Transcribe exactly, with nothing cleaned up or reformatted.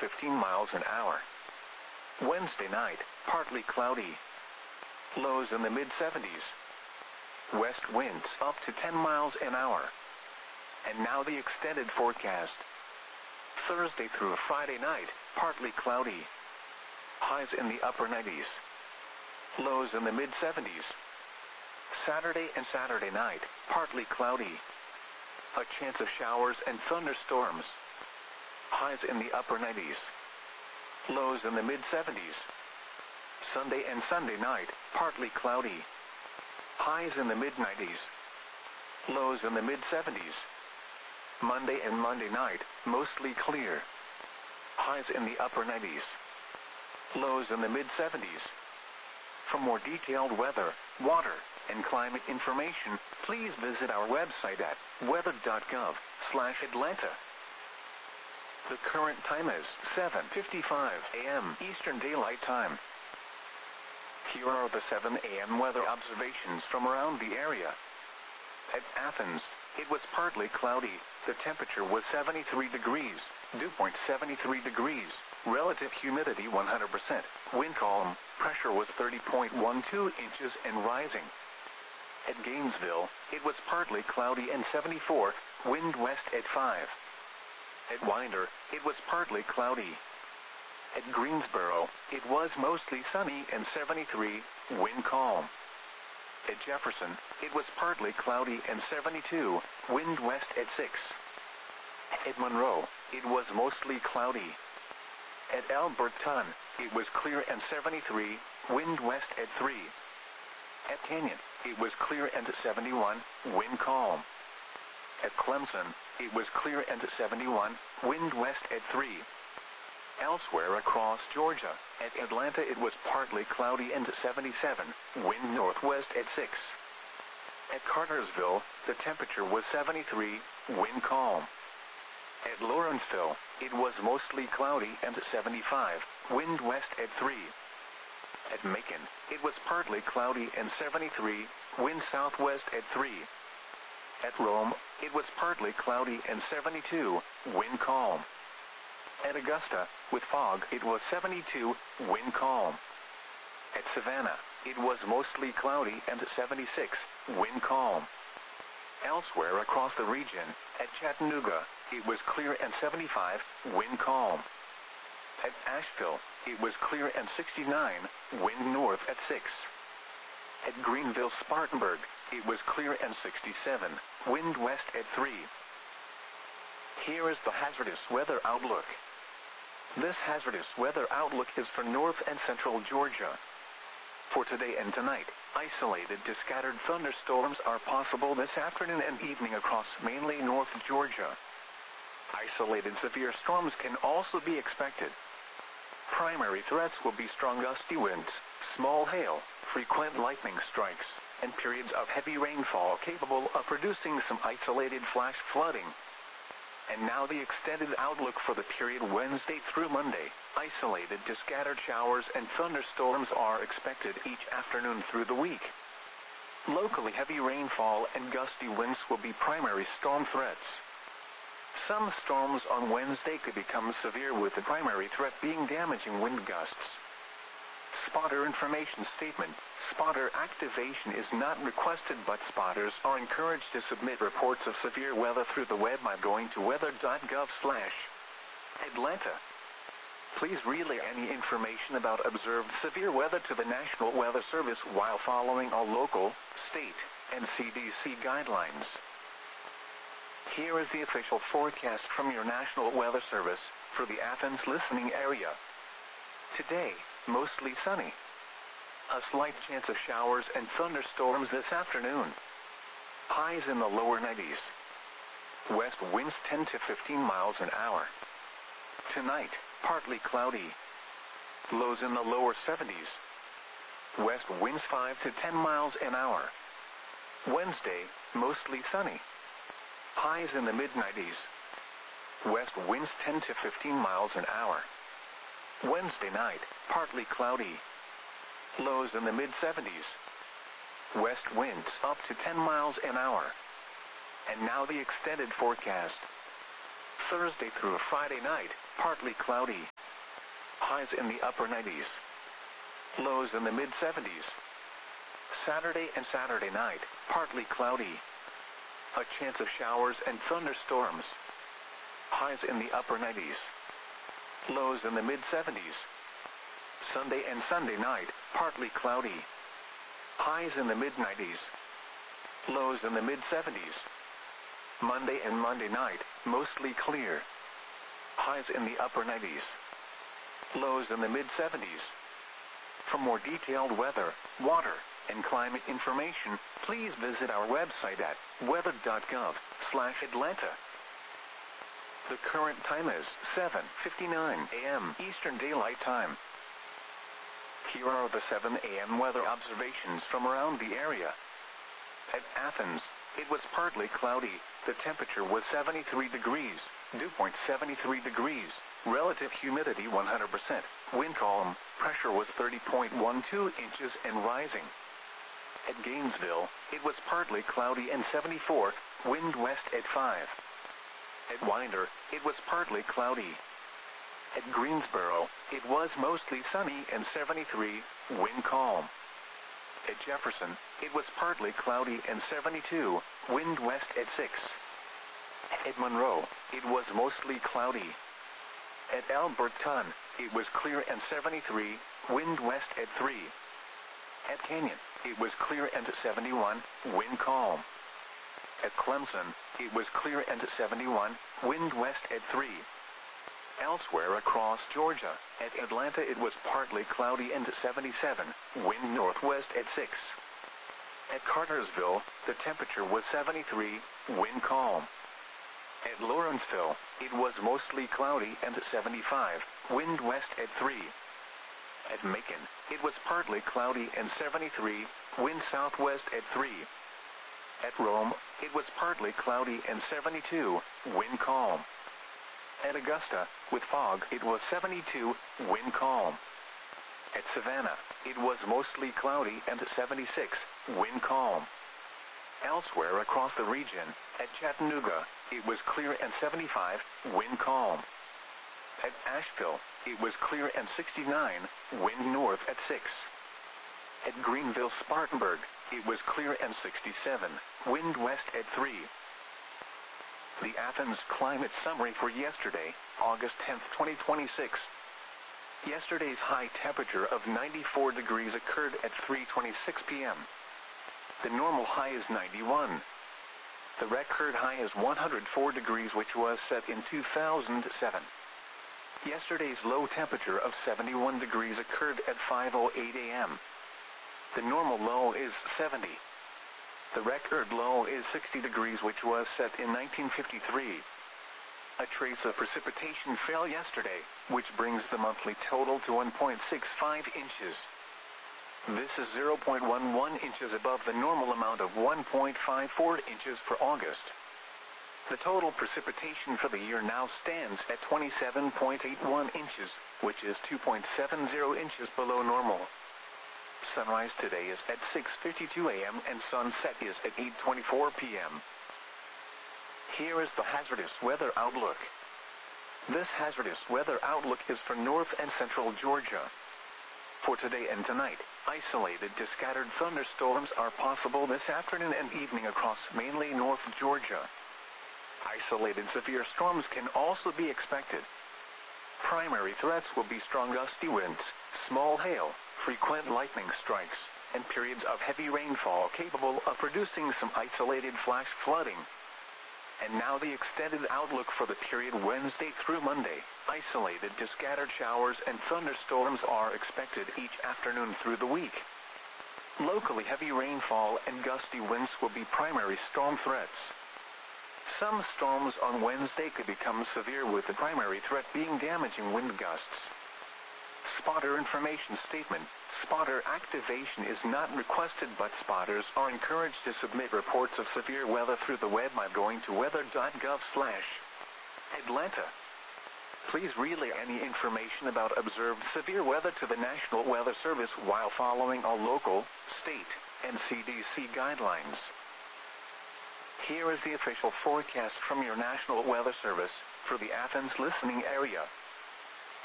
fifteen miles an hour. Wednesday night, partly cloudy. Lows in the mid seventies. West winds up to ten miles an hour. And now the extended forecast. Thursday through Friday night, partly cloudy. Highs in the upper nineties. Lows in the mid seventies. Saturday and Saturday night, partly cloudy. A chance of showers and thunderstorms. Highs in the upper nineties. Lows in the mid seventies. Sunday and Sunday night, partly cloudy. Highs in the mid nineties. Lows in the mid seventies. Monday and Monday night, mostly clear. Highs in the upper nineties. Lows in the mid seventies. For more detailed weather, water, and climate information, please visit our website at weather dot gov slash Atlanta. The current time is seven fifty-five a m Eastern Daylight Time. Here are the seven a m weather observations from around the area. At Athens, it was partly cloudy. The temperature was seventy-three degrees, dew point seventy-three degrees, relative humidity one hundred percent, wind calm, pressure was thirty point one two inches and rising. At Gainesville, it was partly cloudy and seventy-four, wind west at five. At Winder, it was partly cloudy. At Greensboro, it was mostly sunny and seventy-three, wind calm. At Jefferson, it was partly cloudy and seventy-two, wind west at six. At Monroe, it was mostly cloudy. At Alberton, it was clear and seventy-three, wind west at three. At Canyon, it was clear and seventy-one, wind calm. At Clemson, it was clear and seventy-one, wind west at three. Elsewhere across Georgia, at Atlanta it was partly cloudy and seventy-seven, wind northwest at six. At Cartersville, the temperature was seventy-three, wind calm. At Lawrenceville, it was mostly cloudy and seventy-five, wind west at three. At Macon, it was partly cloudy and seventy-three, wind southwest at three. At Rome, it was partly cloudy and seventy-two, wind calm. At Augusta, with fog, it was seventy-two, wind calm. At Savannah, it was mostly cloudy and seventy-six, wind calm. Elsewhere across the region, at Chattanooga, it was clear and seventy-five, wind calm. At Asheville, it was clear and sixty-nine, wind north at six. At Greenville-Spartanburg, it was clear and sixty-seven, wind west at three. Here is the hazardous weather outlook. This hazardous weather outlook is for north and central Georgia. For today and tonight, isolated to scattered thunderstorms are possible this afternoon and evening across mainly North Georgia. Isolated severe storms can also be expected. Primary threats will be strong gusty winds, small hail, frequent lightning strikes, and periods of heavy rainfall capable of producing some isolated flash flooding. And now the extended outlook for the period Wednesday through Monday. Isolated to scattered showers and thunderstorms are expected each afternoon through the week. Locally heavy rainfall and gusty winds will be primary storm threats. Some storms on Wednesday could become severe with the primary threat being damaging wind gusts. Spotter information statement. Spotter activation is not requested, but spotters are encouraged to submit reports of severe weather through the web by going to weather dot gov slash Atlanta. Please relay any information about observed severe weather to the National Weather Service while following all local, state, and C D C guidelines. Here is the official forecast from your National Weather Service for the Athens listening area. Today, mostly sunny. A slight chance of showers and thunderstorms this afternoon. Highs in the lower nineties. West winds ten to fifteen miles an hour. Tonight, partly cloudy. Lows in the lower seventies. West winds five to ten miles an hour. Wednesday, mostly sunny. Highs in the mid nineties. West winds ten to fifteen miles an hour. Wednesday night, partly cloudy. Lows in the mid seventies. West winds up to ten miles an hour. And now the extended forecast. Thursday through Friday night, partly cloudy. Highs in the upper nineties. Lows in the mid seventies. Saturday and Saturday night, partly cloudy. A chance of showers and thunderstorms. Highs in the upper nineties. Lows in the mid seventies. Sunday and Sunday night, partly cloudy. Highs in the mid nineties. Lows in the mid seventies. Monday and Monday night, mostly clear. Highs in the upper nineties. Lows in the mid seventies. For more detailed weather, water, and climate information, please visit our website at weather dot gov slash Atlanta. The current time is seven fifty-nine a m Eastern Daylight Time. Here are the seven a m weather observations from around the area. At Athens, it was partly cloudy. The temperature was seventy-three degrees, dew point seventy-three degrees, relative humidity one hundred percent, wind calm, pressure was thirty point one two inches and rising. At Gainesville, it was partly cloudy and seventy-four, wind west at five. At Winder, it was partly cloudy. At Greensboro, it was mostly sunny and seventy-three, wind calm. At Jefferson, it was partly cloudy and seventy-two, wind west at six. At Monroe, it was mostly cloudy. At Alberton, it was clear and seventy-three, wind west at three. At Canyon, it was clear and seventy-one, wind calm. At Clemson, it was clear and seventy-one, wind west at three. Elsewhere across Georgia, at Atlanta it was partly cloudy and seventy-seven, wind northwest at six. At Cartersville, the temperature was seventy-three, wind calm. At Lawrenceville, it was mostly cloudy and seventy-five, wind west at three. At Macon, it was partly cloudy and seventy-three, wind southwest at three. At Rome, it was partly cloudy and seventy-two, wind calm. At Augusta, with fog, it was seventy-two, wind calm. At Savannah, it was mostly cloudy and seventy-six, wind calm. Elsewhere across the region, at Chattanooga, it was clear and seventy-five, wind calm. At Asheville, it was clear and sixty-nine, wind north at six. At Greenville-Spartanburg, it was clear and sixty-seven, wind west at three. The Athens climate summary for yesterday, August tenth, twenty twenty-six. Yesterday's high temperature of ninety-four degrees occurred at three twenty-six p m The normal high is ninety-one. The record high is one hundred four degrees, which was set in two thousand seven. Yesterday's low temperature of seventy-one degrees occurred at five oh eight a m The normal low is seventy. The record low is sixty degrees, which was set in nineteen fifty-three. A trace of precipitation fell yesterday, which brings the monthly total to one point six five inches. This is zero point one one inches above the normal amount of one point five four inches for August. The total precipitation for the year now stands at twenty-seven point eight one inches, which is two point seven zero inches below normal. Sunrise today is at six fifty-two a m and sunset is at eight twenty-four p m Here is the hazardous weather outlook. This hazardous weather outlook is for north and central Georgia. For today and tonight, isolated to scattered thunderstorms are possible this afternoon and evening across mainly north Georgia. Isolated severe storms can also be expected. Primary threats will be strong gusty winds, small hail, frequent lightning strikes, and periods of heavy rainfall capable of producing some isolated flash flooding. And now the extended outlook for the period Wednesday through Monday. Isolated to scattered showers and thunderstorms are expected each afternoon through the week. Locally heavy rainfall and gusty winds will be primary storm threats. Some storms on Wednesday could become severe, with the primary threat being damaging wind gusts. Spotter information statement. Spotter activation is not requested, but spotters are encouraged to submit reports of severe weather through the web by going to weather dot gov slash Atlanta. Please relay any information about observed severe weather to the National Weather Service while following all local, state, and C D C guidelines. Here is the official forecast from your National Weather Service for the Athens listening area.